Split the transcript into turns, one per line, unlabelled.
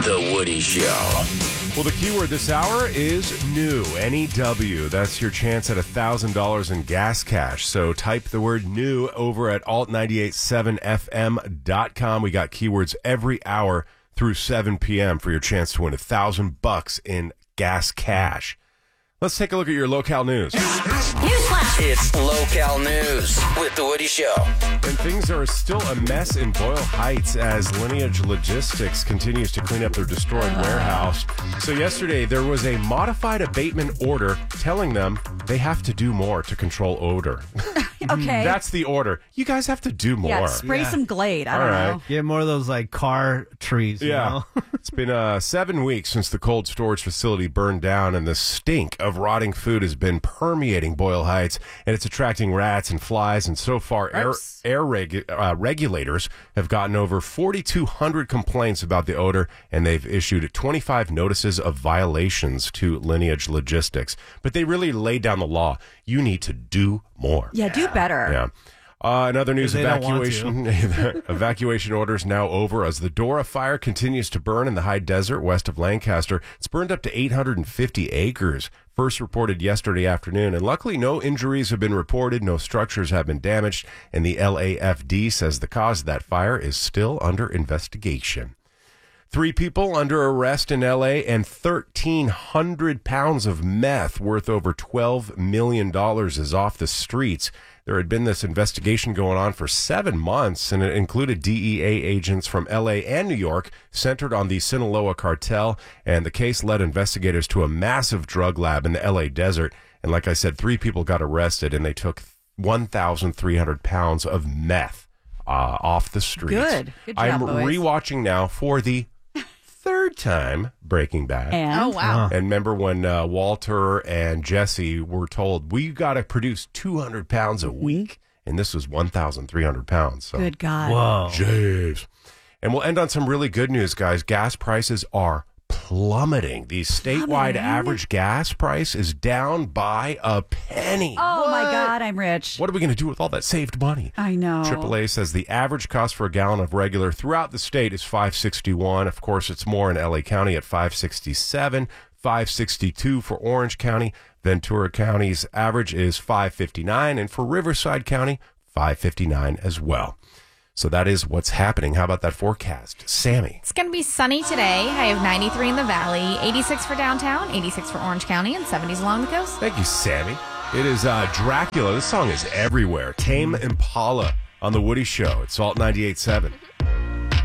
The Woody Show.
Well, the keyword this hour is new, N-E-W. That's your chance at $1,000 in gas cash. So type the word new over at alt987fm.com. We got keywords every hour through 7 p.m. for your chance to win $1,000 in gas cash. Let's take a look at your locale news.
Newsflash! It's local news with The Woody Show.
And things are still a mess in Boyle Heights as Lineage Logistics continues to clean up their destroyed warehouse. So yesterday, there was a modified abatement order telling them they have to do more to control odor.
Okay.
That's the order. You guys have to do more.
Yeah, spray some Glade. I don't know.
Get more of those like car trees. You know?
It's been 7 weeks since the cold storage facility burned down, and the stink of rotting food has been permeating Boyle Heights, and it's attracting rats and flies. And so far, regulators have gotten over 4,200 complaints about the odor, and they've issued 25 notices of violations to Lineage Logistics. But they really laid down the law. You need to do more.
Yeah, do better.
Yeah. Another news,
They don't want
evacuation orders now over as the Dora fire continues to burn in the high desert west of Lancaster. It's burned up to 850 acres. First reported yesterday afternoon, and luckily no injuries have been reported, no structures have been damaged, and the LAFD says the cause of that fire is still under investigation. 3 people under arrest in L.A. and 1,300 pounds of meth worth over $12 million is off the streets. There had been this investigation going on for 7 months, and it included DEA agents from L.A. and New York centered on the Sinaloa cartel, and the case led investigators to a massive drug lab in the L.A. desert. And like I said, 3 people got arrested, and they took 1,300 pounds of meth off the streets.
Good job,
I'm
boys.
rewatching now for the 3rd time Breaking Bad.
And?
Oh, wow.
And remember when Walter and Jesse were told, we got to produce 200 pounds a week? And this was 1,300 pounds. So.
Good God.
Whoa.
Jeez. And we'll end on some really good news, guys. Gas prices are plummeting. The statewide average gas price is down by a penny.
Oh, my God, I'm rich.
What are we going to do with all that saved money?
I know.
AAA says the average cost for a gallon of regular throughout the state is $5.61. Of course, it's more in LA County at $5.67, $5.62 for Orange County. Ventura County's average is $5.59, and for Riverside County, $5.59 as well. So that is what's happening. How about that forecast? Sammy.
It's going to be sunny today. I have 93 in the valley, 86 for downtown, 86 for Orange County, and 70s along the coast.
Thank you, Sammy. It is Dracula. This song is everywhere. Tame Impala on The Woody Show. It's Salt 98.7.